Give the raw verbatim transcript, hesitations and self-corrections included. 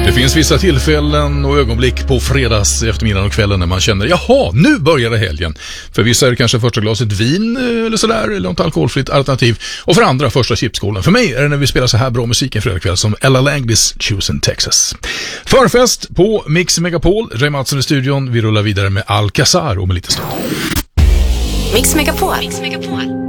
Det finns vissa tillfällen och ögonblick på fredags eftermiddagen och kvällen när man känner, jaha, nu börjar det helgen. För vissa är det kanske första glaset vin eller sådär, eller något alkoholfritt alternativ. Och för andra första chipskålen. För mig är det när vi spelar så här bra musik en fredagkväll som Ella Langley's Choosing Texas. Förfest på Mix Megapol, Ray Mattsson i studion. Vi rullar vidare med Alcazar om en liten stund. Mix Megapol. Mix Megapol.